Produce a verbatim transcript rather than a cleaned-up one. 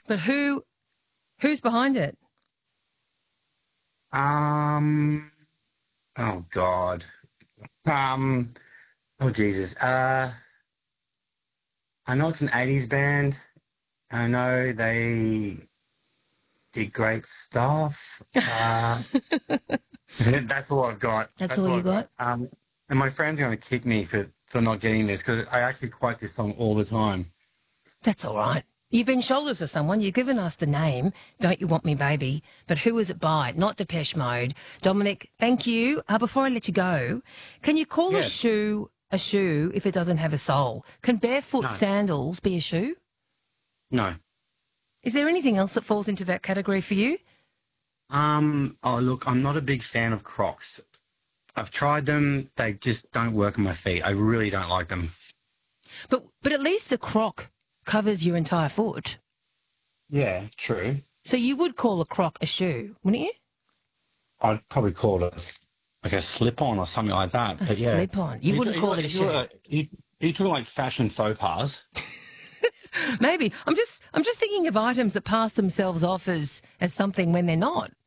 But who, who's behind it? Um, oh God. Um, oh Jesus. Uh, I know it's an eighties band. I know they did great stuff. Uh, that's all I've got. That's That's all all you I've got. got? Um, and my friend's going to kick me for, for not getting this because I actually quote this song all the time. That's all right. You've been shoulders to someone. You've given us the name, Don't You Want Me Baby, but who is it by? Not Depeche Mode. Dominic, thank you. Uh, before I let you go, can you call a Yeah. shoe a shoe if it doesn't have a sole? Can barefoot No. sandals be a shoe? No. Is there anything else that falls into that category for you? Um, oh, look, I'm not a big fan of Crocs. I've tried them. They just don't work on my feet. I really don't like them. But but at least a croc covers your entire foot. Yeah, true. So you would call a croc a shoe, wouldn't you? I'd probably call it like a slip-on or something like that. A But yeah, slip-on. You Are wouldn't are call are it a you, shoe. uh, Are you, are you talking like fashion faux pas? Maybe. I'm just I'm just thinking of items that pass themselves off as, as something when they're not.